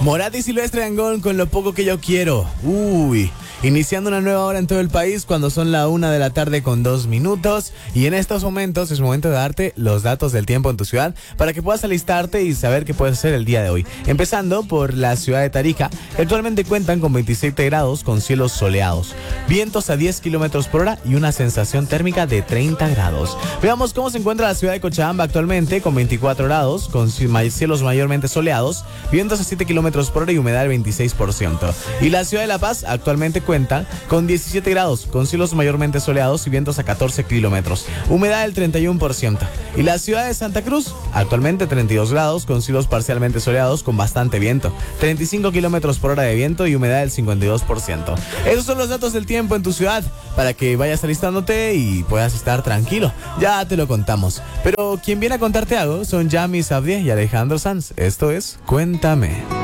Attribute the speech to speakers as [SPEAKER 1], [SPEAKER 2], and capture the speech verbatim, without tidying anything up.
[SPEAKER 1] Morat y Silvestre Dangond con Lo Poco Que Yo Quiero. Uy, iniciando una nueva hora en todo el país cuando son la una de la tarde con dos minutos. Y en estos momentos es momento de darte los datos del tiempo en tu ciudad para que puedas alistarte y saber qué puedes hacer el día de hoy. Empezando por la ciudad de Tarija, que actualmente cuentan con veintisiete grados con cielos soleados, vientos a diez kilómetros por hora y una sensación térmica de treinta grados. Veamos cómo se encuentra la ciudad de Cochabamba actualmente con veinticuatro grados, con cielos mayormente soleados, vientos a siete kilómetros por hora y humedad del veintiséis por ciento. Y la ciudad de La Paz actualmente cuenta con diecisiete grados, con cielos mayormente soleados y vientos a catorce kilómetros, humedad del treinta y uno por ciento. Y la ciudad de Santa Cruz actualmente treinta y dos grados, con cielos parcialmente soleados con bastante viento, treinta y cinco kilómetros por hora de viento y humedad del cincuenta y dos por ciento. Esos son los datos del tiempo en tu ciudad para que vayas alistándote y puedas estar tranquilo. Ya te lo contamos. Pero quien viene a contarte algo son Yami Sabdieh y Alejandro Sanz. Esto es Cuéntame.